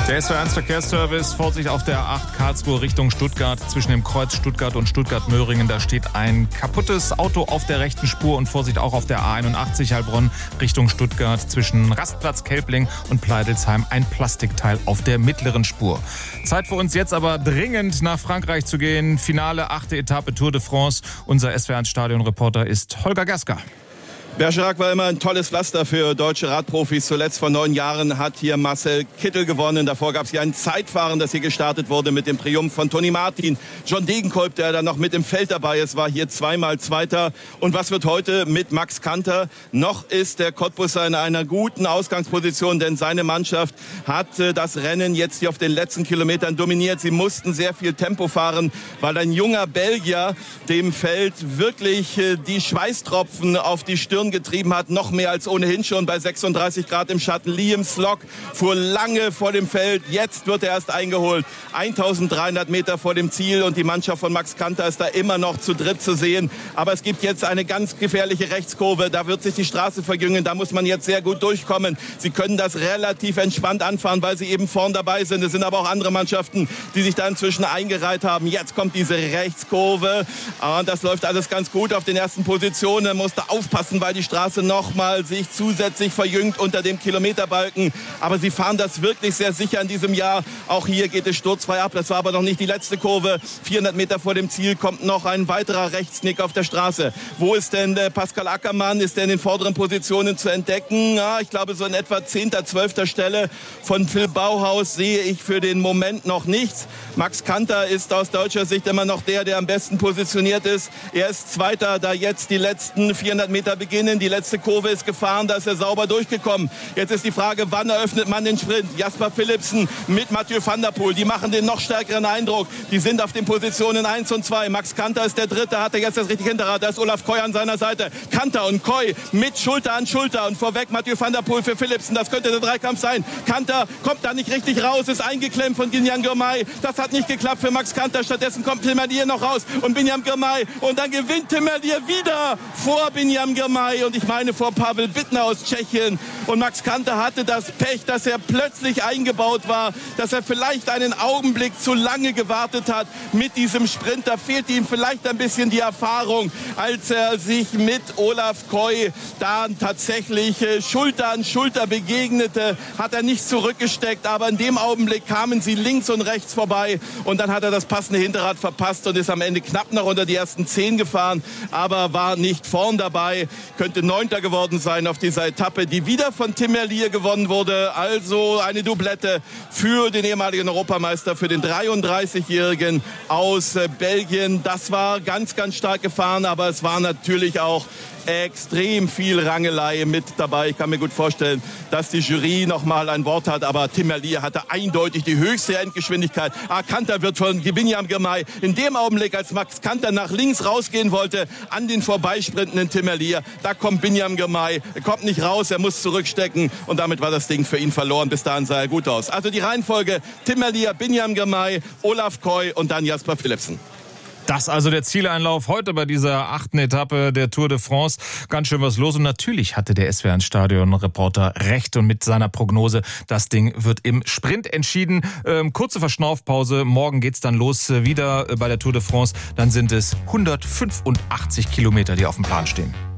Der SWR1 Verkehrsservice, Vorsicht auf der A8 Karlsruhe Richtung Stuttgart, zwischen dem Kreuz Stuttgart und Stuttgart-Möhringen. Da steht ein kaputtes Auto auf der rechten Spur und Vorsicht auch auf der A81 Heilbronn Richtung Stuttgart, zwischen Rastplatz Kelbling und Pleidelsheim ein Plastikteil auf der mittleren Spur. Zeit für uns jetzt aber dringend nach Frankreich zu gehen. Finale 8. Etappe Tour de France. Unser SWR1 Stadionreporter ist Holger Gerska. Bergerac war immer ein tolles Pflaster für deutsche Radprofis. Zuletzt vor 9 Jahren hat hier Marcel Kittel gewonnen. Davor gab es ja ein Zeitfahren, das hier gestartet wurde mit dem Triumph von Toni Martin. John Degenkolb, der dann noch mit im Feld dabei ist, war hier zweimal Zweiter. Und was wird heute mit Max Kanter? Noch ist der Cottbusser in einer guten Ausgangsposition, denn seine Mannschaft hat das Rennen jetzt hier auf den letzten Kilometern dominiert. Sie mussten sehr viel Tempo fahren, weil ein junger Belgier dem Feld wirklich die Schweißtropfen auf die Stirn getrieben hat, noch mehr als ohnehin schon bei 36 Grad im Schatten. Liam Slock fuhr lange vor dem Feld, jetzt wird er erst eingeholt. 1300 Meter vor dem Ziel und die Mannschaft von Max Kanter ist da immer noch zu dritt zu sehen. Aber es gibt jetzt eine ganz gefährliche Rechtskurve, da wird sich die Straße verjüngen, da muss man jetzt sehr gut durchkommen. Sie können das relativ entspannt anfahren, weil sie eben vorn dabei sind. Es sind aber auch andere Mannschaften, die sich da inzwischen eingereiht haben. Jetzt kommt diese Rechtskurve und das läuft alles ganz gut auf den ersten Positionen. Man muss da aufpassen, weil die Straße nochmal sich zusätzlich verjüngt unter dem Kilometerbalken. Aber sie fahren das wirklich sehr sicher in diesem Jahr. Auch hier geht es sturzfrei ab. Das war aber noch nicht die letzte Kurve. 400 Meter vor dem Ziel kommt noch ein weiterer Rechtsknick auf der Straße. Wo ist denn Pascal Ackermann? Ist der in den vorderen Positionen zu entdecken? Ja, ich glaube, so in etwa 10., 12. Stelle von Phil Bauhaus sehe ich für den Moment noch nichts. Max Kanter ist aus deutscher Sicht immer noch der am besten positioniert ist. Er ist Zweiter, da jetzt die letzten 400 Meter beginnen. Die letzte Kurve ist gefahren, da ist er sauber durchgekommen. Jetzt ist die Frage, wann eröffnet man den Sprint? Jasper Philipsen mit Mathieu van der Poel, die machen den noch stärkeren Eindruck. Die sind auf den Positionen 1 und 2. Max Kanter ist der Dritte, hat er jetzt das richtige Hinterrad. Da ist Olaf Koy an seiner Seite. Kanter und Koy mit Schulter an Schulter und vorweg Mathieu van der Poel für Philipsen. Das könnte der Dreikampf sein. Kanter kommt da nicht richtig raus, ist eingeklemmt von Binjam Girmay. Das hat nicht geklappt für Max Kanter. Stattdessen kommt Tim Merlier noch raus und Binjam Girmay. Und dann gewinnt Tim Merlier wieder vor Binjam Girmay. Und ich meine vor Pavel Bittner aus Tschechien. Und Max Kanter hatte das Pech, dass er plötzlich eingebaut war, dass er vielleicht einen Augenblick zu lange gewartet hat mit diesem Sprint. Da fehlte ihm vielleicht ein bisschen die Erfahrung, als er sich mit Olaf Koy da tatsächlich Schulter an Schulter begegnete, hat er nicht zurückgesteckt. Aber in dem Augenblick kamen sie links und rechts vorbei und dann hat er das passende Hinterrad verpasst und ist am Ende knapp noch unter die ersten 10 gefahren, aber war nicht vorn dabei. Könnte 9. geworden sein auf dieser Etappe, die wieder von Tim Merlier gewonnen wurde. Also eine Doublette für den ehemaligen Europameister, für den 33-Jährigen aus Belgien. Das war ganz, ganz stark gefahren, aber es war natürlich auch extrem viel Rangelei mit dabei. Ich kann mir gut vorstellen, dass die Jury noch mal ein Wort hat, aber Tim Merlier hatte eindeutig die höchste Endgeschwindigkeit. Kanter wird von Binjam Girmay in dem Augenblick, als Max Kanter nach links rausgehen wollte, an den vorbeisprintenden Tim Merlier. Da kommt Binjam Girmay, er kommt nicht raus, er muss zurückstecken und damit war das Ding für ihn verloren. Bis dahin sah er gut aus. Also die Reihenfolge: Tim Merlier, Binjam Girmay, Olaf Koy und dann Jasper Philipsen. Das also der Zieleinlauf heute bei dieser 8. Etappe der Tour de France. Ganz schön was los und natürlich hatte der SWR1-Stadion-Reporter recht und mit seiner Prognose, das Ding wird im Sprint entschieden. Kurze Verschnaufpause, morgen geht's dann los wieder bei der Tour de France. Dann sind es 185 Kilometer, die auf dem Plan stehen.